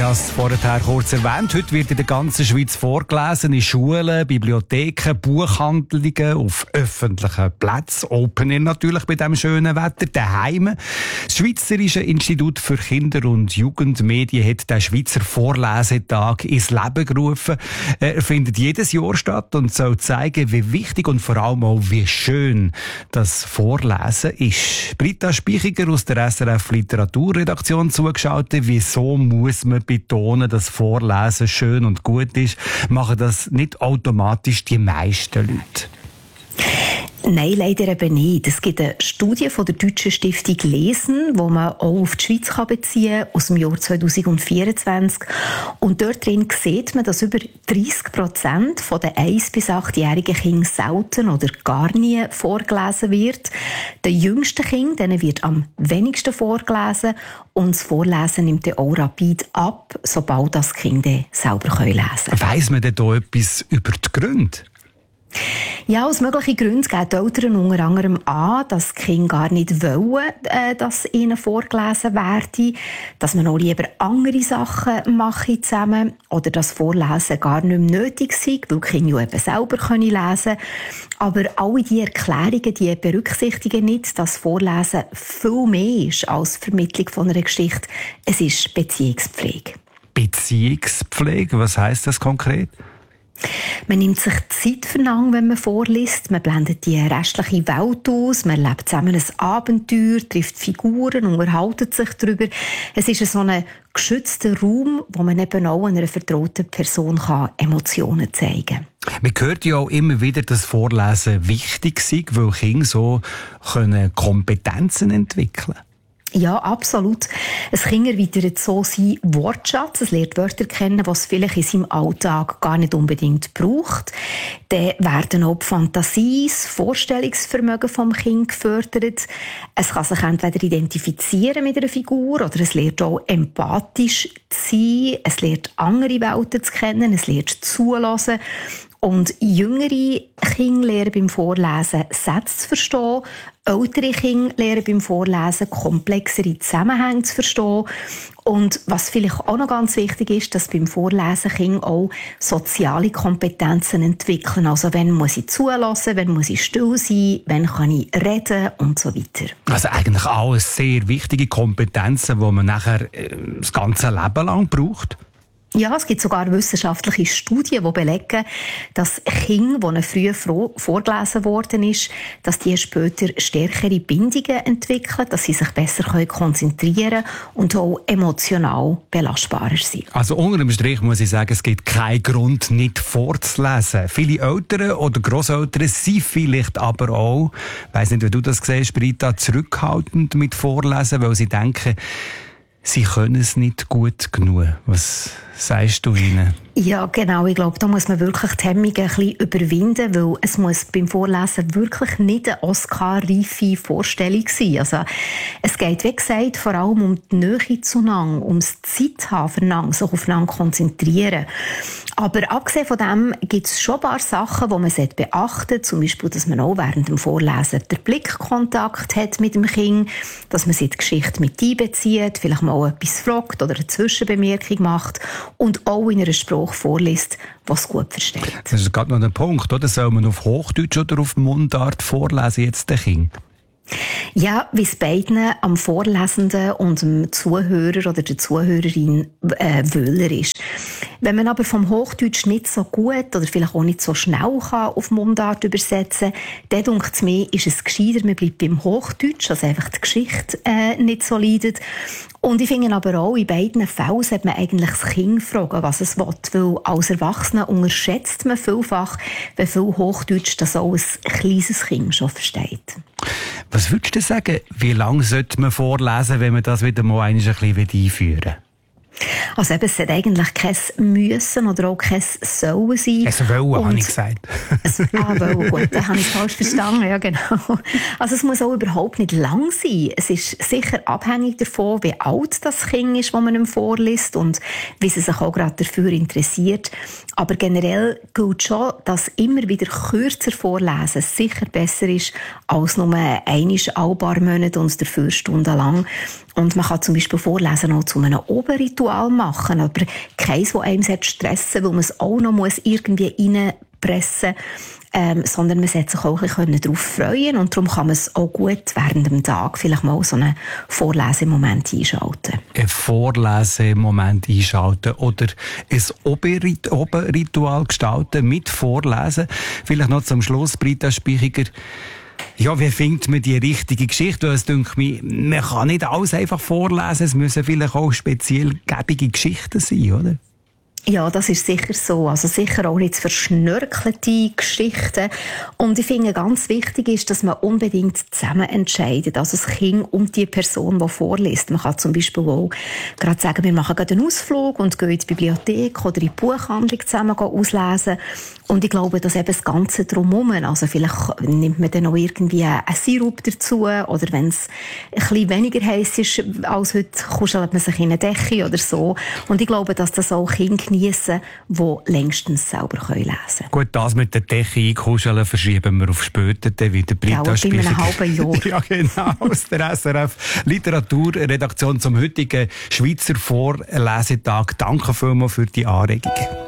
habe es vorher kurz erwähnt. Heute wird in der ganzen Schweiz vorgelesen, in Schulen, Bibliotheken, Buchhandlungen, auf öffentlichen Plätzen, Open Air natürlich bei diesem schönen Wetter, daheim. Das Schweizerische Institut für Kinder- und Jugendmedien hat den Schweizer Vorlesetag ins Leben gerufen. Er findet jedes Jahr statt und soll zeigen, wie wichtig und vor allem auch wie schön das Vorlesen ist. Britta Speichiger aus der SRF Literaturredaktion zugeschaltet. Wieso muss man betonen, dass Vorlesen schön und gut ist? Machen das nicht automatisch die meisten Leute? Nein, leider eben nicht. Es gibt eine Studie von der Deutschen Stiftung Lesen, die man auch auf die Schweiz beziehen kann, aus dem Jahr 2024. Und dort drin sieht man, dass über 30% der 1- bis 8-jährigen Kinder selten oder gar nie vorgelesen wird. Den jüngsten Kindern denen wird am wenigsten vorgelesen und das Vorlesen nimmt dann auch rapid ab, sobald das Kinder selber lesen können. Weiss man denn da etwas über die Gründe? Ja, aus möglichen Gründen geben die Eltern unter anderem an, dass die Kinder gar nicht wollen, dass ihnen vorgelesen werde, dass man auch lieber andere Sachen machen zusammen oder dass Vorlesen gar nicht mehr nötig sei, weil die Kinder ja eben selber lesen können. Aber alle diese Erklärungen die berücksichtigen nicht, dass Vorlesen viel mehr ist als die Vermittlung von einer Geschichte. Es ist Beziehungspflege. Beziehungspflege, was heisst das konkret? Man nimmt sich Zeit für lang, wenn man vorliest. Man blendet die restliche Welt aus. Man erlebt zusammen ein Abenteuer, trifft Figuren, unterhält sich darüber. Es ist so ein geschützter Raum, wo man eben auch einer vertrauten Person Emotionen zeigen kann. Man hört ja auch immer wieder, dass Vorlesen wichtig ist, weil Kinder so Kompetenzen entwickeln können. Ja, absolut. Ein Kind erweitert so seinen Wortschatz. Es lernt Wörter kennen, die es vielleicht in seinem Alltag gar nicht unbedingt braucht. Dann werden auch die Fantasie, das Vorstellungsvermögen vom Kind gefördert. Es kann sich entweder identifizieren mit einer Figur oder es lernt auch empathisch zu sein. Es lernt andere Welten zu kennen. Es lernt zulassen. Und jüngere Kinder lernen beim Vorlesen Sätze zu verstehen. Ältere Kinder lernen beim Vorlesen komplexere Zusammenhänge zu verstehen. Und was vielleicht auch noch ganz wichtig ist, dass beim Vorlesen Kinder auch soziale Kompetenzen entwickeln. Also, wenn muss ich zulassen, wenn muss ich still sein, wenn kann ich reden und so weiter. Also eigentlich alles sehr wichtige Kompetenzen, die man nachher das ganze Leben lang braucht. Ja, es gibt sogar wissenschaftliche Studien, die belegen, dass Kinder, denen früher vorgelesen worden ist, dass die später stärkere Bindungen entwickeln, dass sie sich besser konzentrieren können und auch emotional belastbarer sind. Also unter dem Strich muss ich sagen, es gibt keinen Grund, nicht vorzulesen. Viele Eltern oder Grosseltern sind vielleicht aber auch, ich weiss nicht, wie du das siehst, Britta, zurückhaltend mit Vorlesen, weil sie denken, sie können es nicht gut genug. Was sagst du ihnen? Ja, genau. Ich glaube, da muss man wirklich die Hemmungen ein bisschen überwinden, weil es muss beim Vorlesen wirklich nicht eine Oscar-reife Vorstellung sein. Also, es geht, wie gesagt, vor allem um die Nähe zueinander, um das Zeit haben füreinander, sich aufeinander konzentrieren. Aber abgesehen von dem gibt es schon ein paar Sachen, die man beachten sollte. Zum Beispiel, dass man auch während dem Vorlesen den Blickkontakt hat mit dem Kind, dass man sich die Geschichte mit einbezieht, vielleicht mal etwas fragt oder eine Zwischenbemerkung macht und auch in einer Sprache vorliest, was es gut versteht. Das ist gerade noch ein Punkt, oder? Soll man auf Hochdeutsch oder auf Mundart vorlesen jetzt den Kind? Ja, wie es beiden am Vorlesenden und dem Zuhörer oder der Zuhörerin wöhler ist. Wenn man aber vom Hochdeutsch nicht so gut oder vielleicht auch nicht so schnell kann auf Mundart übersetzen kann, dann denkt es mir, ist es gescheiter, man bleibt beim Hochdeutsch, dass einfach die Geschichte nicht so leidet. Und ich finde aber auch, in beiden Fällen sollte man eigentlich das Kind fragen, was es will. Weil als Erwachsener unterschätzt man vielfach, wie viel Hochdeutsch das auch ein kleines Kind schon versteht. Was würdest du sagen, wie lange sollte man vorlesen, wenn man das wieder mal ein bisschen einführen will? Also eben, es sollte eigentlich kein Müssen oder auch kein Sollen sein. Es wollen, habe ich gesagt. Wollen, gut, dann habe ich es falsch verstanden, ja genau. Also es muss auch überhaupt nicht lang sein. Es ist sicher abhängig davon, wie alt das Kind ist, das man ihm vorliest und wie sie sich auch gerade dafür interessiert. Aber generell gilt schon, dass immer wieder kürzer vorlesen sicher besser ist, als nur einmal alle paar Monate und dafür stundenlang. Und man kann zum Beispiel Vorlesen auch zu einem Oberritual machen. machen, aber keins, das einem stressen, weil man es auch noch irgendwie reinpressen muss. Sondern man sollte sich auch ein bisschen darauf freuen und darum kann man es auch gut während dem Tag vielleicht mal so einen Vorlesemoment einschalten. Ein Vorlesemoment einschalten oder ein Oberritual gestalten mit Vorlesen. Vielleicht noch zum Schluss, Britta Speichiger. Ja, wie findet man die richtige Geschichte? Es denkt mir, man kann nicht alles einfach vorlesen, es müssen vielleicht auch speziell gebige Geschichten sein, oder? Ja, das ist sicher so. Also sicher auch nicht verschnörkelte Geschichten. Und ich finde, ganz wichtig ist, dass man unbedingt zusammen entscheidet. Also das Kind und die Person, die vorliest. Man kann zum Beispiel auch gerade sagen, wir machen gerade einen Ausflug und gehen in die Bibliothek oder in die Buchhandlung zusammen auslesen. Und ich glaube, dass eben das Ganze drumherum, also vielleicht nimmt man dann auch irgendwie einen Sirup dazu oder wenn es ein bisschen weniger heiß ist als heute, kuschelt man sich in eine Decke oder so. Und ich glaube, dass das auch Kinder geniessen, die längstens selber lesen können. Gut, das mit der Decke einkuscheln verschieben wir auf später, dann wieder Britta Speichiger. Ja, in einem halben Jahr. Ja, genau, aus der SRF Literaturredaktion zum heutigen Schweizer Vorlesetag. Danke vielmals für die Anregung.